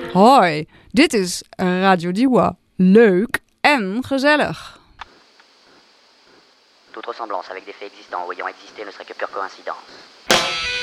Hoi, dit is Radio Diwa. Leuk en gezellig. Toute ressemblance avec des faits existants ou ayant existé ne serait que pure coïncidence.